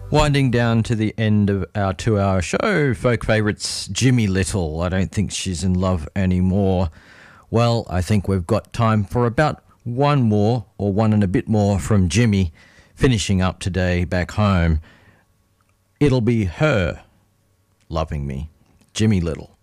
Winding down to the end of our 2-hour show, folk favourites Jimmy Little. I don't think she's in love anymore. Well, I think we've got time for about one more, or one and a bit more from Jimmy, finishing up today back home. It'll be her loving me, Jimmy Little.